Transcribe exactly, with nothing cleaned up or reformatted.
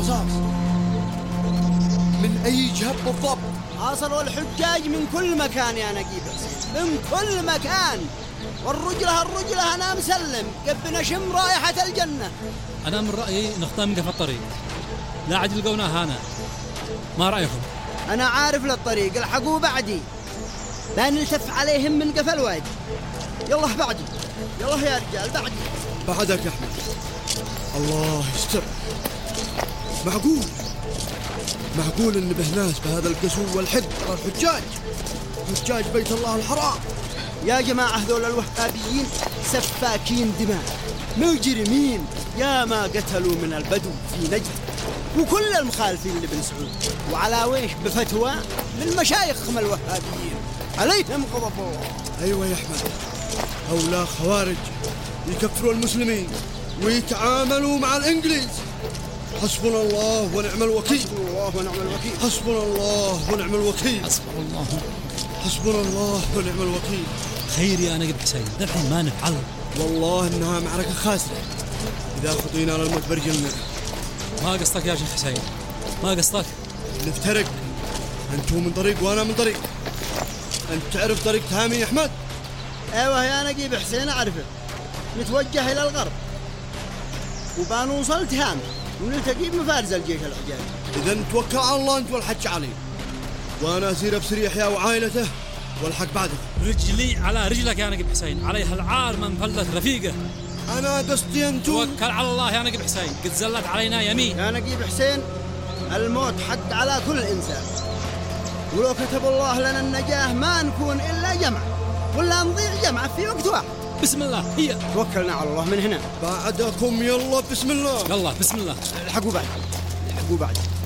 الرصاص من أي جهة بالضبط؟ حاصروا الحجاج من كل مكان يا نقيب حسين، من كل مكان. والرجلة الرجلة أنا مسلم قب نشم رائحة الجنة. أنا من رأيي نختم قف الطريق، لا عاد لقونا هنا. ما رأيكم؟ أنا عارف للطريق، الحقوا بعدي لا نلتف عليهم من قف الوادي. يلا بعدي، يلا يا رجال بعدي. بعدك يا أحمد. الله يستر. معقول معقول إن به ناس بهذا القسو والحد على الحجاج، حجاج بيت الله الحرام. يا جماعة هذول الوهابيين سفاكين دماء مجرمين، يا ما قتلوا من البدو في نجد وكل المخالفين لابن سعود، وعلى ويش بفتوى من مشايخهم الوهابيين عليهم غضب الله. أيوة يا أحمد، هؤلاء خوارج يكفروا المسلمين ويتعاملوا مع الإنجليز. حسبنا الله ونعم الوكيل. حسبنا الله ونعم الوكيل. حسبنا الله ونعم الوكيل. حسبنا الله حسبنا الله ونعم الوكيل. خير يا نقيب حسين، الحين ما نفعل. والله إنها معركة خاسرة، إذا خطينا للموت برجلنا. ما قصدك يا شيخ حسين، ما قصدك. نفترق، أنتوا من طريق وأنا من طريق. أنت تعرف طريق تهامي يا أحمد؟ ايوه يا نقيب حسين اعرفه، نتوجه الى الغرب وبنوصل تهامي ونلتقي بمفارز الجيش الحجاج. إذا نتوكل على الله أنت والحج علي، وأنا أسير أبصر يحيى وعائلته والحق بعدك. رجلي على رجلك يا نقيب حسين، عليها العار من فلت رفيقه. أنا قصدي أنتو. توكل على الله يا نقيب حسين، قد زلت علينا يمين. يا نقيب حسين الموت حق على كل إنسان، ولو كتب الله لنا النجاة ما نكون إلا جمع، ولا نضيع جمعة في وقت واحد. بسم الله، هي توكلنا على الله من هنا. بعدكم يلا بسم الله. يلا بسم الله. الحقوا بعد، الحقوا بعد.